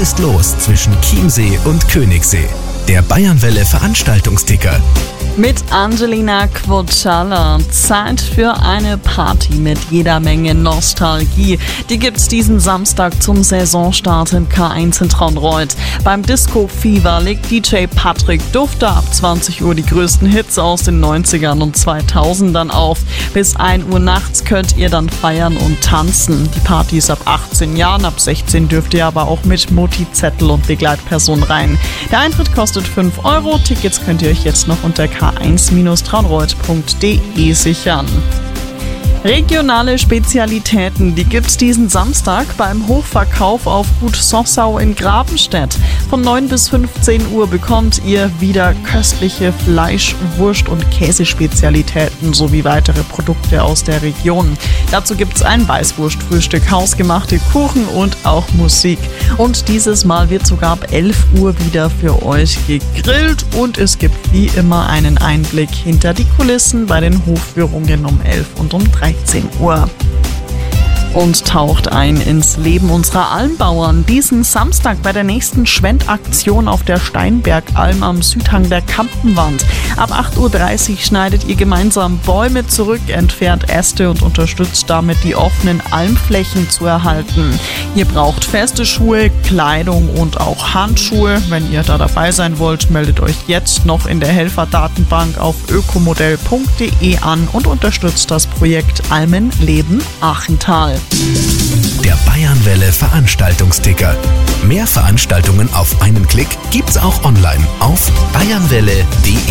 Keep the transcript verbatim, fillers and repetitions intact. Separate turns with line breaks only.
ist los zwischen Chiemsee und Königssee? Der Bayernwelle Veranstaltungsticker.
Mit Angelina Quoccialla. Zeit für eine Party mit jeder Menge Nostalgie. Die gibt's diesen Samstag zum Saisonstart im K eins in Traunreut. Beim Disco Fever legt D J Patrick Dufter ab zwanzig Uhr die größten Hits aus den neunzigern und zweitausendern auf. Bis ein Uhr nachts könnt ihr dann feiern und tanzen. Die Party ist ab achtzehn Jahren, ab sechzehn dürft ihr aber auch mit Mutti-Zettel und Begleitperson rein. Der Eintritt kostet fünf Euro. Tickets könnt ihr euch jetzt noch unter k eins traunreut punkt de sichern. Regionale Spezialitäten, die gibt's diesen Samstag beim Hochverkauf auf Gut Sossau in Grabenstedt. Von neun bis fünfzehn Uhr bekommt ihr wieder köstliche Fleisch-, Wurst- und Käsespezialitäten sowie weitere Produkte aus der Region. Dazu gibt's ein Weißwurstfrühstück, hausgemachte Kuchen und auch Musik. Und dieses Mal wird sogar ab elf Uhr wieder für euch gegrillt und es gibt wie immer einen Einblick hinter die Kulissen bei den Hofführungen um elf und um dreizehn Uhr. Und taucht ein ins Leben unserer Almbauern. Diesen Samstag bei der nächsten Schwendaktion auf der Steinbergalm am Südhang der Kampenwand. Ab acht Uhr dreißig schneidet ihr gemeinsam Bäume zurück, entfernt Äste und unterstützt damit die offenen Almflächen zu erhalten. Ihr braucht feste Schuhe, Kleidung und auch Handschuhe. Wenn ihr da dabei sein wollt, meldet euch jetzt noch in der Helferdatenbank auf ökomodell punkt de an und unterstützt das Projekt Almen leben Achental.
Der Bayernwelle Veranstaltungsticker. Mehr Veranstaltungen auf einen Klick gibt's auch online auf bayernwelle punkt de.